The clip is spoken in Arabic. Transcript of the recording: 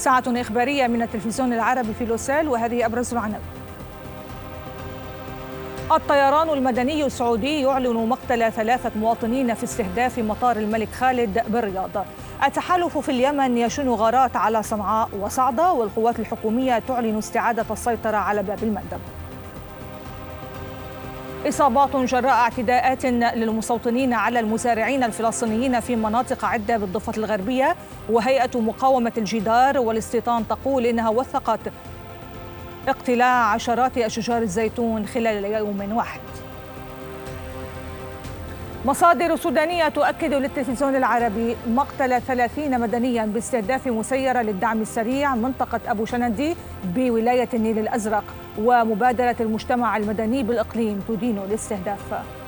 ساعة إخبارية من التلفزيون العربي في لوسيل، وهذه أبرز العناوين. الطيران المدني السعودي يعلن مقتل 3 مواطنين في استهداف مطار الملك خالد بالرياض. التحالف في اليمن يشن غارات على صنعاء وصعدة، والقوات الحكومية تعلن استعادة السيطرة على باب المندب. إصابات جراء اعتداءات للمستوطنين على المزارعين الفلسطينيين في مناطق عدة بالضفة الغربية، وهيئة مقاومة الجدار والاستيطان تقول إنها وثقت اقتلاع عشرات أشجار الزيتون خلال يوم واحد. مصادر سودانية تؤكد للتلفزيون العربي مقتل 30 مدنيا باستهداف مسيرة للدعم السريع منطقة أبو شندي بولاية النيل الأزرق، ومبادرة المجتمع المدني بالإقليم تدين الاستهداف.